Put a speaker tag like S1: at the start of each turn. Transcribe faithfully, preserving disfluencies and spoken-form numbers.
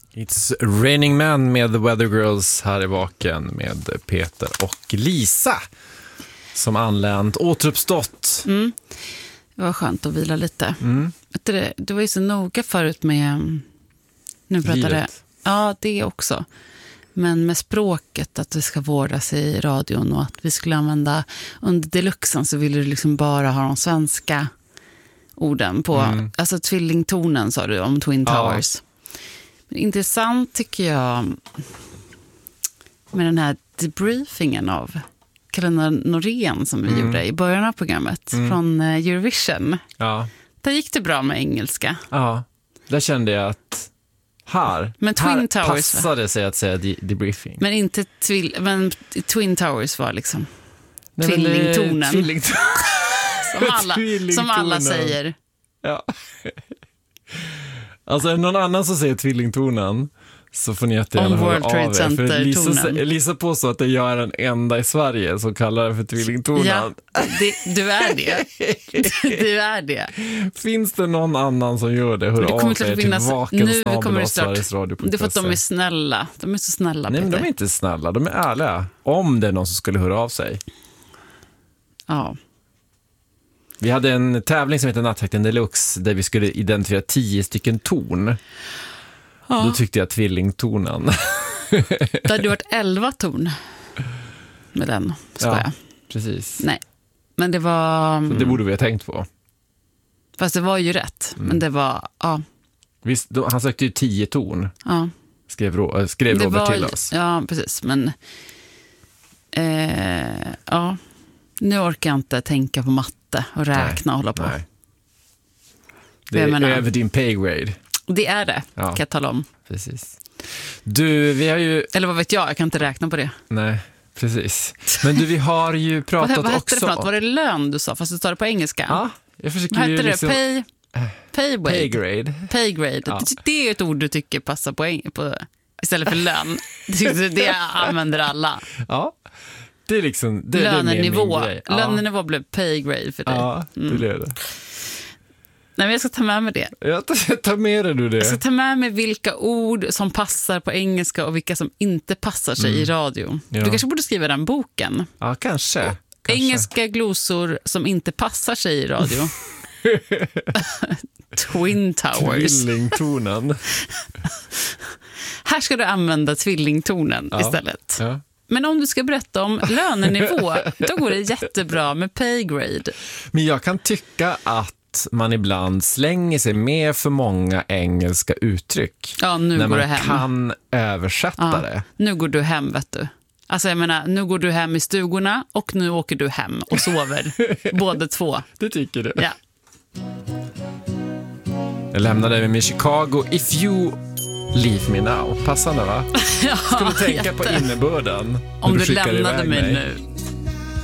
S1: It's Raining Man med The Weather Girls här i Vaken med Peter och Lisa som anlänt, återuppstått.
S2: Mm. Det var skönt att vila lite.
S1: Mm.
S2: Det, det var ju så noga förut med... Nu pratade
S1: Livet.
S2: Ja, det också. Men med språket, att det ska vårdas i radion och att vi skulle använda... Under deluxen så ville du liksom bara ha de svenska orden på...
S1: Mm.
S2: Alltså tvillingtonen sa du om Twin Towers. Ja. Men intressant tycker jag med den här debriefingen av Carina Norén som vi mm. gjorde i början av programmet mm. från Eurovision.
S1: Ja.
S2: Där gick det bra med engelska.
S1: Ja, där kände jag att här,
S2: men Twin
S1: här
S2: Towers,
S1: passade sig att säga de- debriefing.
S2: Men inte twill, men Twin Towers var liksom
S1: Nej,
S2: tvillingtonen.
S1: Tvillington-
S2: som, alla, som alla säger.
S1: Ja. Alltså är det någon annan som säger tvillingtonen så får ni jättegärna höra av er. För Lisa, Lisa påstår att det gör en enda i Sverige som kallar det för tvillingtonen. Ja,
S2: det, du är det. Du är det.
S1: Finns det någon annan som gör det? Hör av er till Vaken snabel-a Sveriges Radio punkt se.
S2: Det är för att de är snälla. De är så snälla.
S1: Nej, men de är inte snälla. De är ärliga. Om det är någon som skulle höra av sig.
S2: Ja.
S1: Vi hade en tävling som heter Nattjakten Deluxe där vi skulle identifiera tio stycken ton. Ja. Då tyckte jag tvillingtonen.
S2: Det hade varit elva ton med den, ska
S1: ja,
S2: jag.
S1: Precis.
S2: Nej, men det var...
S1: Så det borde vi ha tänkt på.
S2: Fast det var ju rätt, mm. men det var... Ja.
S1: Visst, då, han sökte ju tio ton.
S2: Ja.
S1: Skrev, skrev
S2: det
S1: Robert
S2: var,
S1: till oss.
S2: Ja, precis. Men... Eh, ja... Nu orkar jag inte tänka på matte och räkna och hålla på.
S1: Nej. Det är menar, över din pay grade.
S2: Det är det, ja. Kan jag tala om.
S1: Precis. Du, vi har ju...
S2: Eller vad vet jag, jag kan inte räkna på det.
S1: Nej, precis. Men du, vi har ju pratat
S2: vad, vad
S1: också...
S2: Vad hette det för något? Var det lön du sa, fast du tar det på engelska?
S1: Ja, jag försöker
S2: vad
S1: ju
S2: hette
S1: liksom...
S2: det? Pay... Pay,
S1: pay grade.
S2: Pay grade. Ja. Det är ett ord du tycker passar på, eng- på istället för lön. Det använder alla.
S1: Ja. Det är liksom det,
S2: lönenivå.
S1: Det är min, min
S2: lönenivå ja. Blev pay grade för dig.
S1: Ja, det
S2: mm.
S1: är det.
S2: Nej, men jag ska ta med mig det.
S1: Jag tar, tar med dig du det.
S2: Jag ska ta med mig vilka ord som passar på engelska och vilka som inte passar sig mm. i radio. Ja. Du kanske borde skriva den boken.
S1: Ja, kanske. kanske.
S2: Engelska glosor som inte passar sig i radio. Twin Towers.
S1: Tvillingtonen.
S2: Här ska du använda tvillingtonen ja. Istället.
S1: Ja.
S2: Men om du ska berätta om lönenivå, då går det jättebra med pay grade.
S1: Men jag kan tycka att man ibland slänger sig med för många engelska uttryck.
S2: Ja, nu
S1: när
S2: går
S1: man
S2: du hem.
S1: kan översätta ja, det.
S2: Nu går du hem, vet du. Alltså jag menar, nu går du hem i stugorna och nu åker du hem och sover. Båda två.
S1: Det tycker du?
S2: Ja.
S1: Jag lämnade dig med Chicago, If You Leave Me Now. Passande, va?
S2: Ja,
S1: skulle tänka jätte. På innebörden.
S2: Om du,
S1: du
S2: lämnade mig,
S1: mig
S2: nu.